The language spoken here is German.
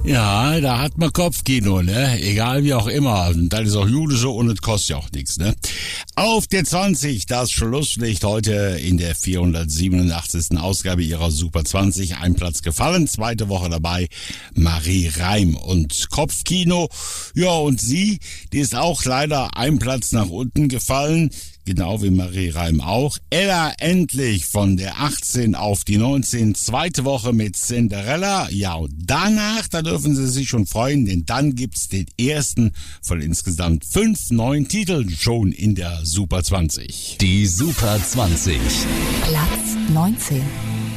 Ja, da hat man Kopfkino, ne? Egal wie auch immer. Das ist auch Jude so und es kostet ja auch nichts, ne? Auf der 20, das Schlusslicht heute in der 487. Ausgabe ihrer Super 20. Ein Platz gefallen, zweite Woche dabei Marie Reim und Kopfkino. Ja, und sie, die ist auch leider ein Platz nach unten gefallen. Genau wie Marie Reim auch. Ella endlich von der 18 auf die 19. Zweite Woche mit Cinderella. Ja, und danach, da dürfen Sie sich schon freuen, denn dann gibt's den ersten von insgesamt 5 neuen Titeln schon in der Super 20. Die Super 20. Platz 19.